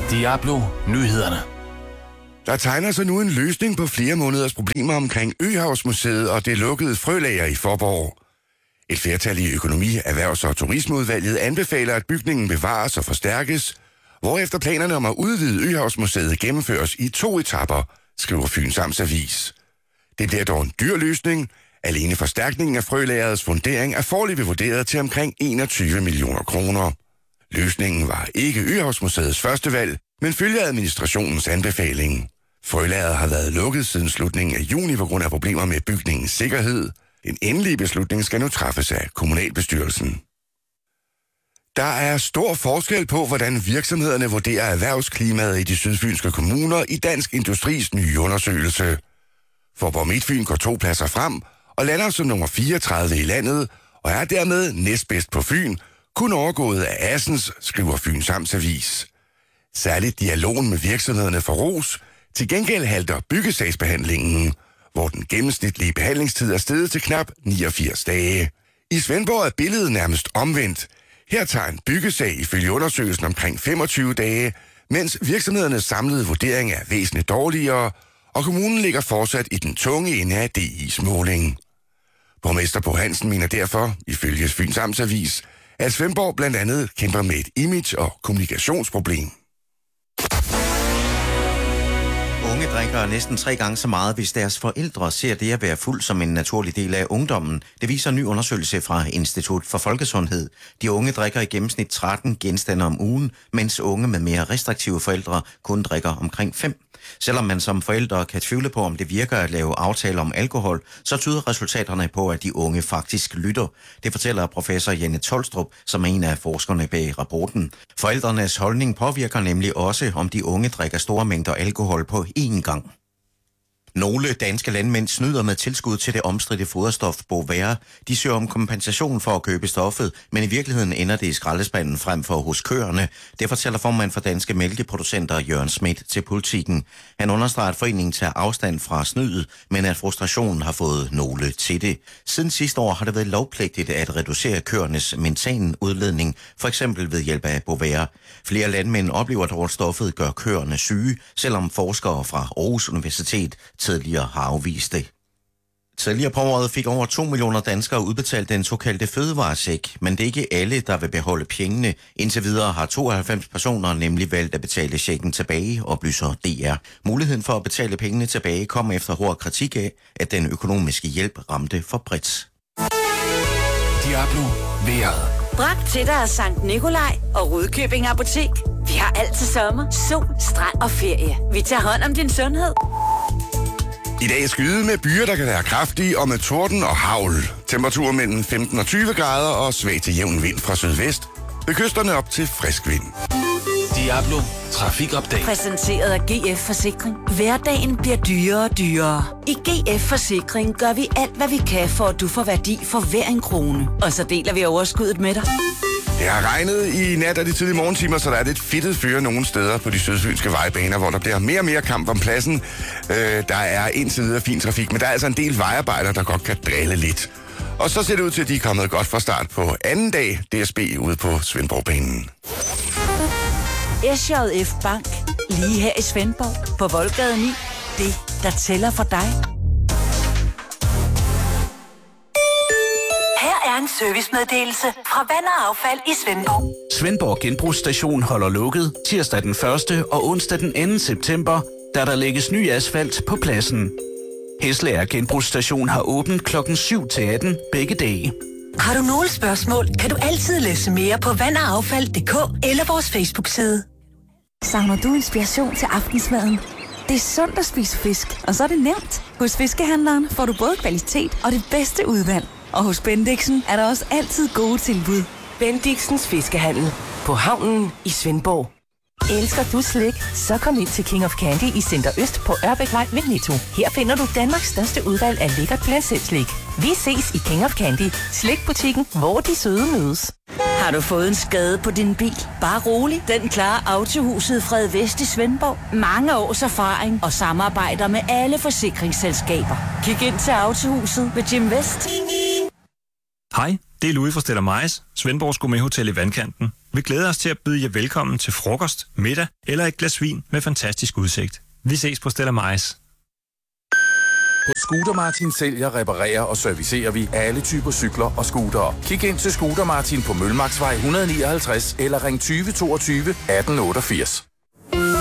Diablo Nyhederne. Der tegner sig nu en løsning på flere måneders problemer omkring Øhavsmuseet og det lukkede frølager i Faaborg. Et flertal i Økonomi-, Erhvervs- og Turismeudvalget anbefaler, at bygningen bevares og forstærkes, hvorefter planerne om at udvide Øhavsmuseet gennemføres i 2 etaper, skriver Fyns Amtsavis. Det bliver dog en dyr løsning. Alene forstærkningen af frølagers fundering er foreløbig vurderet til omkring 21 millioner kroner. Løsningen var ikke Øhavsmuseets første valg, men følger administrationens anbefaling. Frølageret har været lukket siden slutningen af juni på grund af problemer med bygningens sikkerhed. Den endelige beslutning skal nu træffes af kommunalbestyrelsen. Der er stor forskel på, hvordan virksomhederne vurderer erhvervsklimaet i de sydfynske kommuner i Dansk Industris nye undersøgelse. Faaborg Midtfyn går 2 pladser frem og lander som nummer 34 i landet, og er dermed næstbedst på Fyn, kun overgået af Assens, skriver Fyns Amtsavis. Særligt dialogen med virksomhederne for ros. Til gengæld halter byggesagsbehandlingen, hvor den gennemsnitlige behandlingstid er steget til knap 89 dage. I Svendborg er billedet nærmest omvendt. Her tager en byggesag ifølge undersøgelsen omkring 25 dage, mens virksomhedernes samlede vurdering er væsentligt dårligere, og kommunen ligger fortsat i den tunge ende af DI's måling. Borgmester Bo Hansen mener derfor, ifølge Fyns Amtsavis, at Svendborg blandt andet kæmper med et image- og kommunikationsproblem. Unge drikker næsten 3 gange så meget, hvis deres forældre ser det at være fuld som en naturlig del af ungdommen. Det viser en ny undersøgelse fra Institut for Folkesundhed. De unge drikker i gennemsnit 13 genstande om ugen, mens unge med mere restriktive forældre kun drikker omkring 5. Selvom man som forældre kan tvivle på, om det virker at lave aftaler om alkohol, så tyder resultaterne på, at de unge faktisk lytter. Det fortæller professor Janne Tolstrup, som er en af forskerne bag rapporten. Forældrenes holdning påvirker nemlig også, om de unge drikker store mængder alkohol på én gang. Nogle danske landmænd snyder med tilskud til det omstridte foderstof Bovaer. De søger om kompensation for at købe stoffet, men i virkeligheden ender det i skraldespanden frem for hos køerne. Det fortæller formand for danske mælkeproducenter Jørgen Schmidt til Politiken. Han understreger, at foreningen tager afstand fra snydet, men at frustrationen har fået nogle til det. Siden sidste år har det været lovpligtigt at reducere køernes metanudledning, for eksempel ved hjælp af Bovaer. Flere landmænd oplever dog, at stoffet gør køerne syge, selvom forskere fra Aarhus Universitet tidligere har afvist det. Tidligere på året fik over 2 millioner danskere udbetalt den såkaldte fødevarecheck, men det er ikke alle, der vil beholde pengene. Indtil videre har 92 personer nemlig valgt at betale checken tilbage, oplyser DR. Muligheden for at betale pengene tilbage kom efter hård kritik af, at den økonomiske hjælp ramte for bredt. Diablo vejret. Bragt til dig af Sankt Nikolaj og Rudkøbing Apotek. Vi har alt til sommer, sol, strand og ferie. Vi tager hånd om din sundhed. I dag skyde med byer, der kan være kraftige, og med torden og hagl. Temperaturer mellem 15 og 20 grader og svag til jævn vind fra sydvest. Ved kysterne op til frisk vind. Diablo Trafikupdate. Præsenteret af GF Forsikring. Hverdagen bliver dyrere og dyrere. I GF Forsikring gør vi alt, hvad vi kan, for at du får værdi for hver en krone. Og så deler vi overskuddet med dig. Det har regnet i nat og de tidlige morgentimer, så der er lidt fedtet fyre nogle steder på de sydfynske vejbaner, hvor der bliver mere og mere kamp om pladsen. Der er indtil videre fin trafik, men der er altså en del vejarbejder, der godt kan drille lidt. Og så ser det ud til, at de er kommet godt fra start på anden dag, DSB ude på Svendborgbanen. SJF Bank. Lige her i Svendborg. På Voldgade 9. Det, der tæller for dig. Her er en servicemeddelelse fra Vand og Affald i Svendborg. Svendborg Genbrugsstation holder lukket tirsdag den 1. og onsdag den 2. september, da der lægges ny asfalt på pladsen. Hesleær Genbrugsstation har åbent klokken 7 til 18 begge dage. Har du nogle spørgsmål, kan du altid læse mere på vandogaffald.dk eller vores Facebook-side. Savner du inspiration til aftensmaden? Det er sundt at spise fisk, og så er det nemt. Hos Fiskehandleren får du både kvalitet og det bedste udvalg. Og hos Bendixen er der også altid gode tilbud. Bendixens Fiskehandel på havnen i Svendborg. Elsker du slik? Så kom ind til King of Candy i Center Øst på Ørbækvej ved Netto. Her finder du Danmarks største udvalg af lækkert glasselslik. Vi ses i King of Candy, slikbutikken, hvor de søde mødes. Har du fået en skade på din bil? Bare rolig. Den klarer Autohuset Fred Vest i Svendborg. Mange års erfaring og samarbejder med alle forsikringsselskaber. Kig ind til Autohuset ved Jim West. Hej, det er Louis fra Stella Meis, Svendborgs Gourmet Hotel i Vandkanten. Vi glæder os til at byde jer velkommen til frokost, middag eller et glas vin med fantastisk udsigt. Vi ses på Stella Maris. På Scooter Martin sælger, reparerer og servicerer vi alle typer cykler og scootere. Kig ind til Scooter Martin på Mølmarksvej 159 eller ring 20 22 18 88.